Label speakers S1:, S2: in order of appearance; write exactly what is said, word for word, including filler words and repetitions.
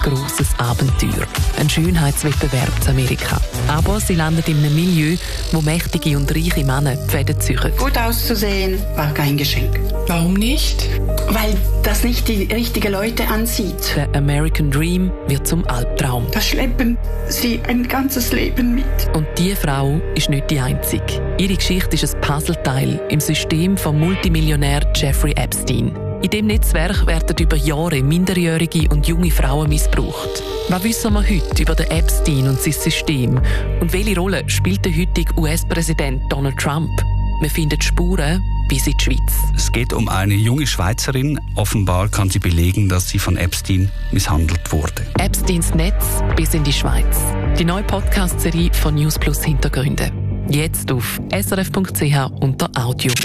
S1: grosses Abenteuer. Ein Schönheitswettbewerb in Amerika. Aber sie landet in einem Milieu, wo mächtige und reiche Männer die Fäden ziehen.
S2: Gut auszusehen war kein Geschenk.
S3: Warum nicht?
S2: Weil das nicht die richtigen Leute anzieht.
S1: Der American Dream wird zum Albtraum.
S2: Das schleppen sie ein ganzes Leben mit.
S1: Und diese Frau ist nicht die einzige. Ihre Geschichte ist ein Puzzleteil im System vom Multimillionär Jeffrey Epstein. In diesem Netzwerk werden über Jahre minderjährige und junge Frauen missbraucht. Was wissen wir heute über den Epstein und sein System? Und welche Rolle spielt der heutige U S-Präsident Donald Trump? Wir finden Spuren bis in die Schweiz.
S4: Es geht um eine junge Schweizerin. Offenbar kann sie belegen, dass sie von Epstein misshandelt wurde.
S1: Epsteins Netz bis in die Schweiz. Die neue Podcast-Serie von News Plus Hintergründe. Jetzt auf s r f punkt c h unter Audio.